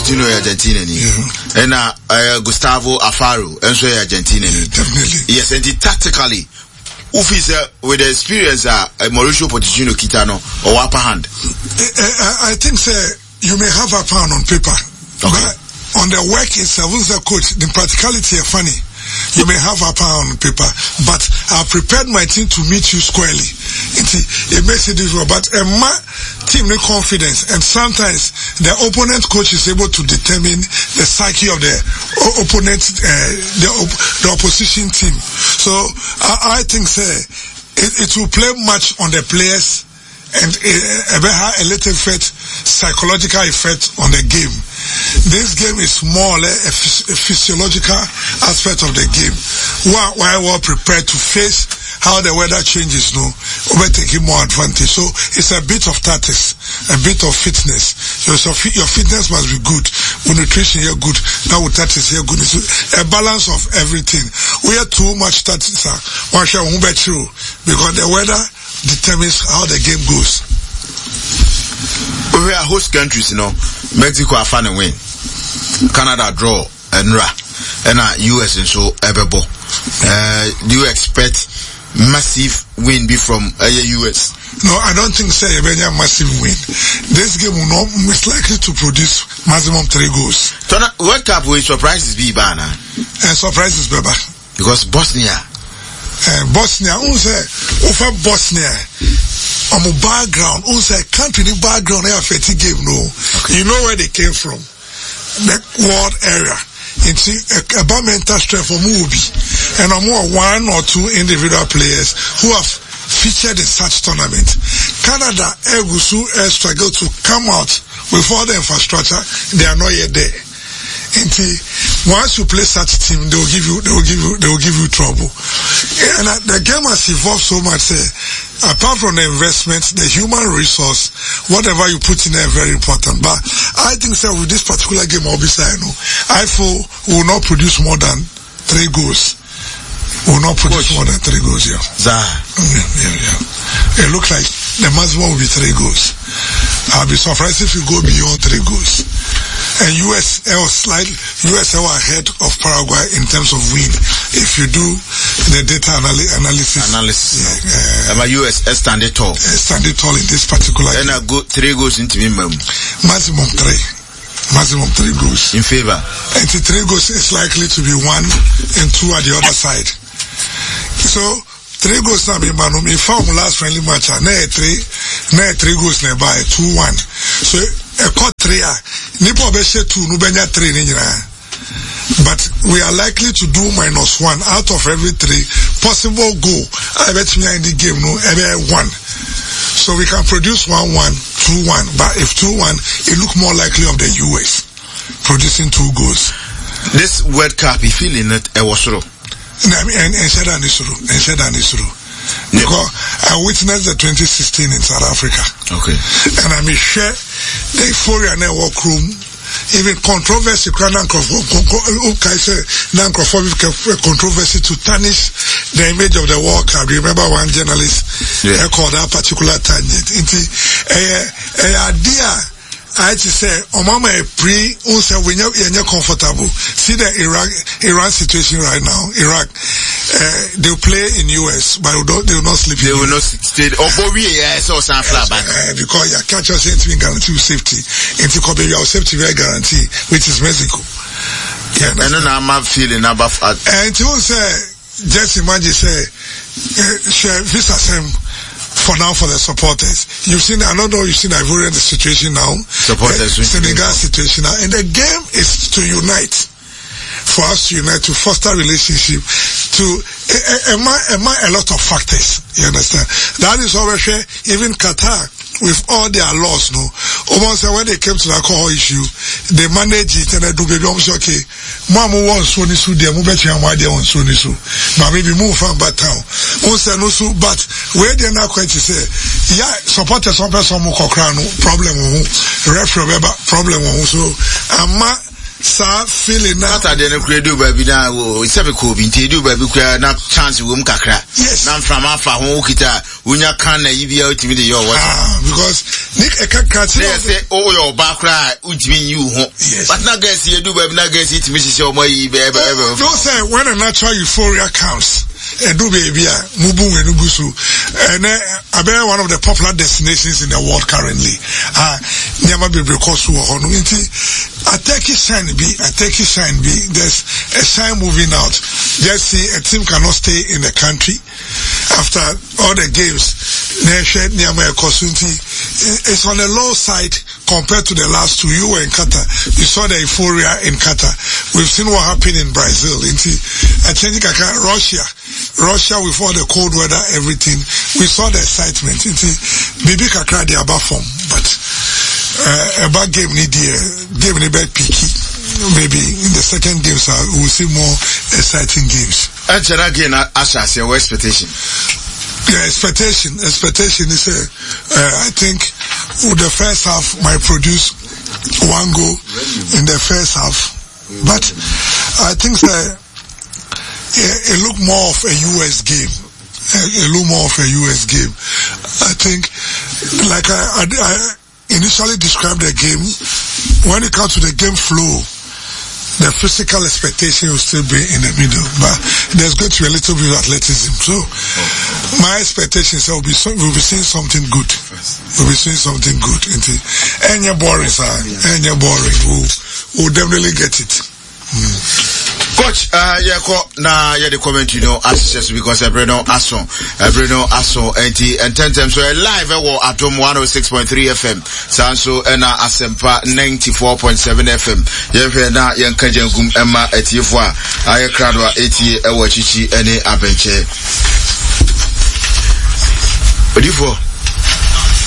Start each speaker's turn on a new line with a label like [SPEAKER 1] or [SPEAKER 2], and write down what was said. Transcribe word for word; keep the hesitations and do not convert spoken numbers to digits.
[SPEAKER 1] Pochettino Argentina ni. And uh, Gustavo Alfaro also Argentina ni.
[SPEAKER 2] Definitely.
[SPEAKER 1] Yes, and the tactically, Ufis uh, with the experience uh, Mauricio Pochettino Kitano or upper hand.
[SPEAKER 2] I, I think say you may have upper hand on paper,
[SPEAKER 1] okay.
[SPEAKER 2] But on the work itself, who's the coach? The practicality is funny. You may have upper hand on paper, but I've prepared my team to meet you squarely. It, it makes it difficult, but a uh, team with confidence, and sometimes the opponent coach is able to determine the psyche of the opponent, uh, the, op- the opposition team. So I, I think say it, it will play much on the players and a, a little effect, psychological effect on the game. This game is more or less a, a physiological aspect of the game. While we're well prepared to face how the weather changes, no, we're taking more advantage. So it's a bit of tactics, a bit of fitness. So, so your fitness must be good. With nutrition, you're good. Now with tactics, you're good. It's a balance of everything. We have too much tactics, because the weather determines how the game goes.
[SPEAKER 1] We are host countries, you know. Mexico are fan and win. Canada draw and ra. And uh, U S and so Ebebo. Uh, do you expect massive win be from uh, U S?
[SPEAKER 2] No, I don't think so. A massive win. This game will not most likely to produce maximum three goals.
[SPEAKER 1] So now, World Cup will surprises be Bana.
[SPEAKER 2] And surprises Baba.
[SPEAKER 1] Because Bosnia.
[SPEAKER 2] Uh, Bosnia, who say over Bosnia, on my background, who say country in background, they have a game, no. Okay. You know where they came from, the world area. It's a mental strength for Mubi, and I'm more one or two individual players who have featured in such tournament. Canada, Egusu, struggle to come out with all the infrastructure. They are not yet there. And once you play such team, they will give you, they will give you, they will give you trouble. And uh, the game has evolved so much. Uh, apart from the investment, the human resource, whatever you put in there, very important. But I think so with this particular game, obviously, I know, I feel will not produce more than three goals. Will not produce Coach. more than three goals. Yeah.
[SPEAKER 1] Zah.
[SPEAKER 2] Yeah, yeah, yeah. It looks like the maximum will be three goals. I'll be surprised if you go beyond three goals. And U S L slightly, U S L ahead of Paraguay in terms of win. If you do the data analy- analysis.
[SPEAKER 1] Analysis.
[SPEAKER 2] Yeah,
[SPEAKER 1] uh, uh, U S S standing tall.
[SPEAKER 2] Standing tall in this particular.
[SPEAKER 1] And a go, three goals into minimum.
[SPEAKER 2] Maximum three. Maximum three goals.
[SPEAKER 1] In favor.
[SPEAKER 2] And the three goals is likely to be one and two at the other side. So, three goals now, man, in form last friendly match, na three, na three goals nearby, two one. So, a cut three, nipo beshe two, no benya three, but we are likely to do minus one out of every three possible goal. I bet me in the game, no, every one. So we can produce one one, two one, but if two one, it look more likely of the U S producing two goals.
[SPEAKER 1] This World Cup, you feeling it, it was true.
[SPEAKER 2] And and Shedan is true. And Shedan is true. Because I witnessed the twenty sixteen in South Africa.
[SPEAKER 1] Okay.
[SPEAKER 2] And I may share the euphoria in the workroom, even controversy, controversy to tarnish the image of the World Cup. Remember one journalist yeah. called that particular tangent. It's a idea. I just say, Omama pre also when you're comfortable. See the Iraq Iran situation right now. Iraq, uh, they'll play in U S, but they, they will not sleep.
[SPEAKER 1] They
[SPEAKER 2] in
[SPEAKER 1] will
[SPEAKER 2] U
[SPEAKER 1] not
[SPEAKER 2] S.
[SPEAKER 1] stay. Oh, but we yeah, so some flat back.
[SPEAKER 2] Because you can't just say to guarantee safety. Into Kobe, your safety very guarantee, which is Mexico.
[SPEAKER 1] Yeah, I know now I'm feeling about.
[SPEAKER 2] And to say, just imagine say, share visa same. For now, for the supporters, you've seen. I don't know. You've seen Ivorian the situation now.
[SPEAKER 1] Supporters,
[SPEAKER 2] uh, Senegal situation now, and the game is to unite. For us to unite, to foster relationship, to uh, uh, uh, a lot of factors. You understand? That is always even Qatar, with all their laws, no. Almost when they came to the alcohol issue, they manage it and they do baby. I'm sure, okay, Mama wants so nisu, they move better and why they want so nisu. But maybe move from bad town. Also, no so, but where they're not quite to say, yeah, support some person more problem, referee problem. So, I'm sa feeling now.
[SPEAKER 1] Saturday no kure do baby na o se be ko bi nti do baby kura na chance wo mu kakra.
[SPEAKER 2] Yes.
[SPEAKER 1] Na from afa ho kita unya kan na yibia utimi de your what.
[SPEAKER 2] Ah, because Nick e kakra ti
[SPEAKER 1] say o your back cry utimi you ho. But na guess you do baby na guess it me sisi o mo yi be be.
[SPEAKER 2] Don't say when a natural euphoria comes. Edu baby a mubu wenu busu. And uh, one of the popular destinations in the world currently. Ah, nyama bebre kosu ho no nti a Turkey shine be a Turkey shine be there's a shine moving out. Just see a team cannot stay in the country after all the games. It's on the low side compared to the last two. You were in Qatar. You saw the euphoria in Qatar. We've seen what happened in Brazil. I think Russia, Russia with all the cold weather, everything. We saw the excitement. Maybe Kakra they are above form, but uh, about game need game need be picky. Maybe in the second games uh, we'll see more exciting games.
[SPEAKER 1] And again, Asha, your expectation.
[SPEAKER 2] Yeah, expectation. Expectation is, uh, uh, I think, with the first half might produce one goal in the first half. But I think uh, it, it look more of a U S game. It look more of a U S game. I think, like I, I, I initially described the game, when it comes to the game flow, the physical expectation will still be in the middle, but there's going to be a little bit of athleticism. So, my expectation is that we'll be, so, we'll be seeing something good. We'll be seeing something good. And you're boring, sir. And you're boring. We'll, we'll definitely get it. Mm.
[SPEAKER 1] Coach, uh, yeah, na yeah the comment you know as just because Bruno Asso, Bruno Asso, and and ten times so live at Atom one oh six point three F M, Sanso and Asempa ninety-four point seven F M. Yeah, na yanka jengum Emma etifwa, aye kradwa eti ewa chichi ene abenche. Odifo.